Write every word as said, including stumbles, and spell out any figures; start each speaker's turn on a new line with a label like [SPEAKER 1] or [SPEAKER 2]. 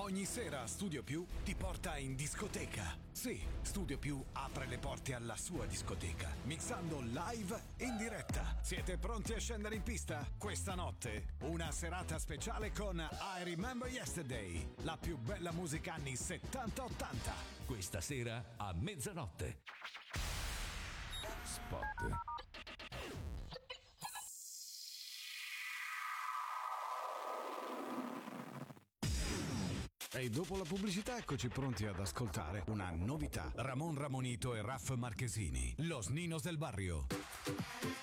[SPEAKER 1] Ogni sera Studio Più ti porta in discoteca. Sì, Studio Più apre le porte alla sua discoteca, mixando live in diretta. Siete pronti a scendere in pista? Questa notte, una serata speciale con I Remember Yesterday, la più bella musica anni settanta ottanta.
[SPEAKER 2] Questa sera a mezzanotte. Spot.
[SPEAKER 1] E dopo la pubblicità eccoci pronti ad ascoltare una novità. Ramon Ramonito e Raff Marchesini, Los Ninos del Barrio.